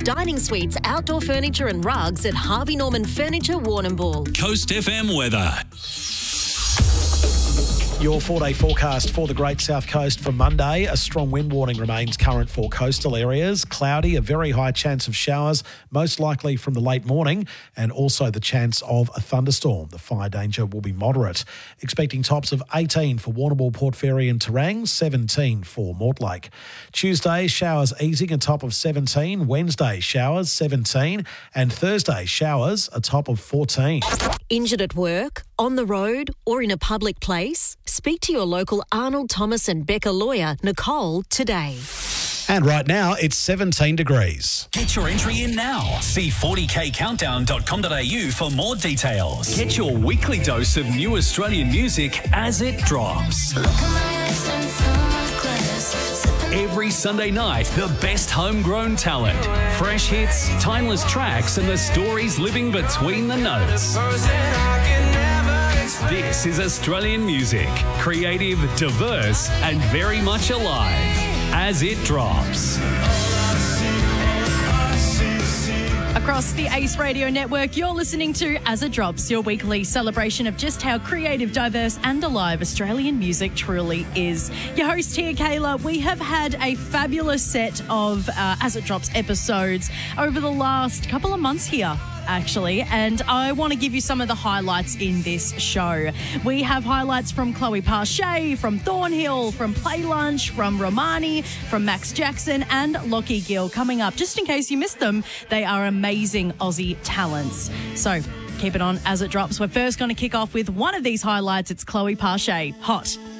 dining suites, outdoor furniture and rugs at Harvey Norman Furniture, Warrnambool. Coast FM weather. Your 4-day forecast for the Great South Coast for Monday. A strong wind warning remains current for coastal areas. Cloudy, a very high chance of showers, most likely from the late morning, and also the chance of a thunderstorm. The fire danger will be moderate. Expecting tops of 18 for Warrnambool, Port Fairy and Terang, 17 for Mortlake. Tuesday, showers easing, a top of 17. Wednesday, showers, 17. And Thursday, showers, a top of 14. Injured at work, on the road or in a public place? Speak to your local Arnold Thomas and Becca lawyer, Nicole, today. And right now, it's 17 degrees. Get your entry in now. See 40kcountdown.com.au for more details. Get your weekly dose of new Australian music as it drops. Every Sunday night, the best homegrown talent, fresh hits, timeless tracks, and the stories living between the notes. This is Australian music, creative, diverse, and very much alive as it drops. Across the Ace Radio Network, you're listening to As It Drops, your weekly celebration of just how creative, diverse and alive Australian music truly is. Your host here, Kayla. We have had a fabulous set of As It Drops episodes over the last couple of months here, actually, and I want to give you some of the highlights in this show. We have highlights from Chloe Pache, from Thornhill, from Play Lunch, from Romani, from Max Jackson and Lockie Gill coming up. Just in case you missed them, they are amazing Aussie talents. So keep it on As It Drops. We're first going to kick off with one of these highlights. It's Chloe Pache, Hot.